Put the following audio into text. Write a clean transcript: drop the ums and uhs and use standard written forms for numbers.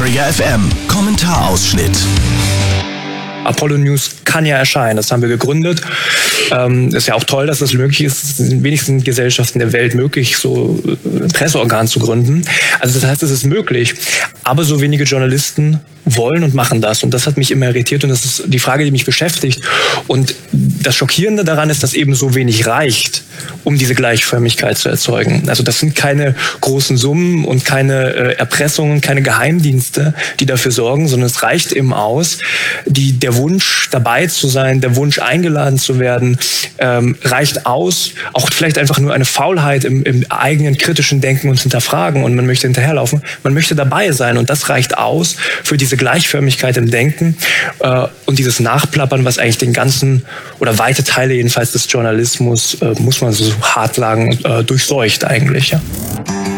Trigger FM Kommentarausschnitt. Apollo News kann ja erscheinen, das haben wir gegründet. Ist ja auch toll, dass das möglich ist. Es ist in den wenigsten Gesellschaften der Welt möglich, so ein Presseorgan zu gründen. Also das heißt, es ist möglich. Aber so wenige Journalisten wollen und machen das. Und das hat mich immer irritiert und das ist die Frage, die mich beschäftigt. Und das Schockierende daran ist, dass eben so wenig reicht, um diese Gleichförmigkeit zu erzeugen. Also das sind keine großen Summen und keine Erpressungen, keine Geheimdienste, die dafür sorgen, sondern es reicht eben aus, der Wunsch dabei zu sein, der Wunsch eingeladen zu werden, reicht aus, auch vielleicht einfach nur eine Faulheit im eigenen kritischen Denken und Hinterfragen und man möchte hinterherlaufen, man möchte dabei sein und das reicht aus für diese Gleichförmigkeit im Denken und dieses Nachplappern, was eigentlich den ganzen oder weite Teile jedenfalls des Journalismus, muss man so hart sagen, durchseucht eigentlich. Ja.